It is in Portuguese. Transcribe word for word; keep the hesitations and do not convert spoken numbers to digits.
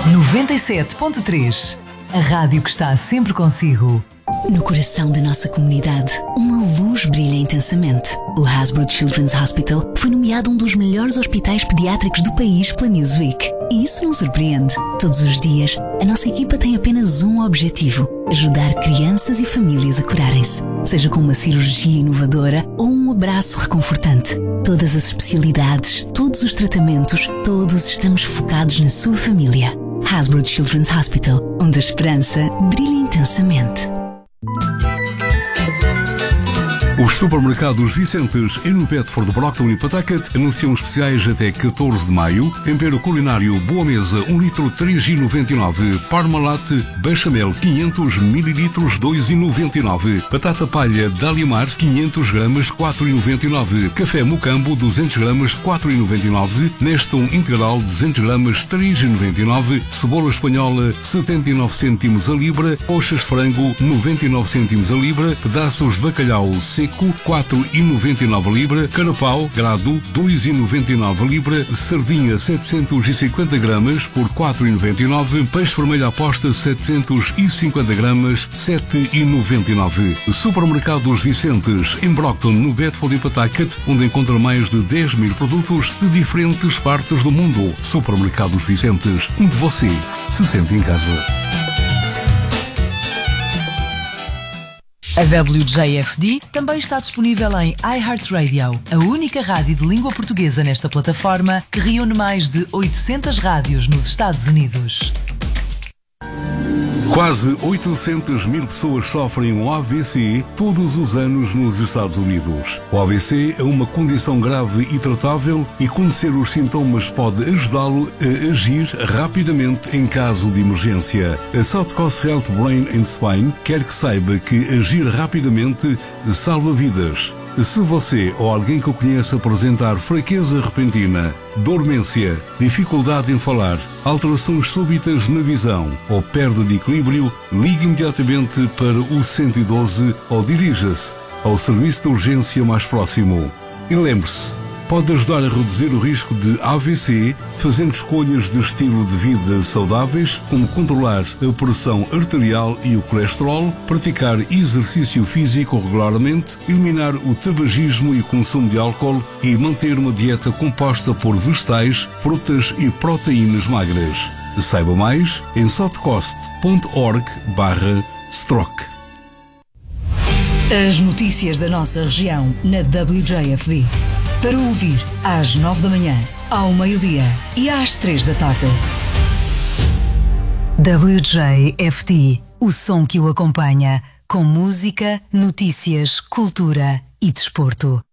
noventa e sete ponto três. A rádio que está sempre consigo. No coração da nossa comunidade, uma luz brilha intensamente. O Hasbro Children's Hospital foi nomeado um dos melhores hospitais pediátricos do país pela Newsweek. E isso não surpreende. Todos os dias, a nossa equipa tem apenas um objetivo: ajudar crianças e famílias a curarem-se. Seja com uma cirurgia inovadora ou um abraço reconfortante. Todas as especialidades, todos os tratamentos, todos estamos focados na sua família. Hasbro Children's Hospital, onde a esperança brilha intensamente. Os supermercados Vicentes e no Bedford, Brockton e Pawtucket anunciam especiais até catorze de maio. Tempero culinário Boa Mesa, um litro, três reais e noventa e nove centavos. Parmalat Bechamel, quinhentos mililitros, dois reais e noventa e nove centavos. Batata palha Dalimar, quinhentos gramas, quatro reais e noventa e nove centavos. Café Mucambo, duzentos gramas, quatro reais e noventa e nove centavos. Neston Integral, duzentos gramas, três reais e noventa e nove centavos. Cebola espanhola, setenta e nove cêntimos a libra. Coxas de frango, noventa e nove cêntimos a libra. Pedaços de bacalhau seco, quatro reais e noventa e nove centavos a libra. Carapau grado, dois reais e noventa e nove centavos a libra. Sardinha setecentos e cinquenta gramas por quatro reais e noventa e nove centavos. Peixe vermelho à posta setecentos e cinquenta gramas, sete reais e noventa e nove centavos. Supermercados Vicentes em Brockton, no Bedford e Pawtucket, onde encontra mais de dez mil produtos de diferentes partes do mundo. Supermercados Vicentes, onde você se sente em casa. A W J F D também está disponível em iHeartRadio, a única rádio de língua portuguesa nesta plataforma que reúne mais de oitocentas rádios nos Estados Unidos. Quase oitocentas mil pessoas sofrem um A V C todos os anos nos Estados Unidos. O A V C é uma condição grave e tratável e conhecer os sintomas pode ajudá-lo a agir rapidamente em caso de emergência. A South Coast Health Brain and Spine quer que saiba que agir rapidamente salva vidas. Se você ou alguém que o conhece apresentar fraqueza repentina, dormência, dificuldade em falar, alterações súbitas na visão ou perda de equilíbrio, ligue imediatamente para o cento e doze ou dirija-se ao serviço de urgência mais próximo. E lembre-se, pode ajudar a reduzir o risco de A V C fazendo escolhas de estilo de vida saudáveis, como controlar a pressão arterial e o colesterol, praticar exercício físico regularmente, eliminar o tabagismo e o consumo de álcool e manter uma dieta composta por vegetais, frutas e proteínas magras. Saiba mais em southcoast ponto org barra stroke. As notícias da nossa região na W J F D. Para ouvir às nove da manhã, ao meio-dia e às três da tarde. W J F D, o som que o acompanha, com música, notícias, cultura e desporto.